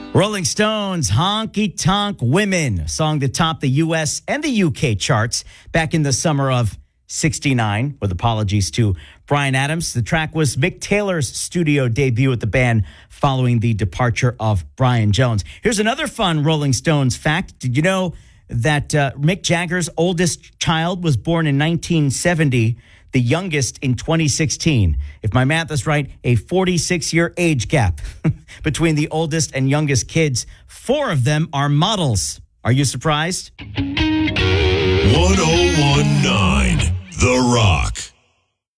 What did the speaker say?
Rolling Stones' Honky Tonk Women, a song that topped the U.S. and the U.K. charts back in the summer of 69, with apologies to Bryan Adams. The track was Mick Taylor's studio debut with the band following the departure of Brian Jones. Here's another fun Rolling Stones fact. Did you know that Mick Jagger's oldest child was born in 1970, the youngest in 2016? If my math is right, a 46-year age gap between the oldest and youngest kids. 4 of them are models. Are you surprised? 1019 The Rock.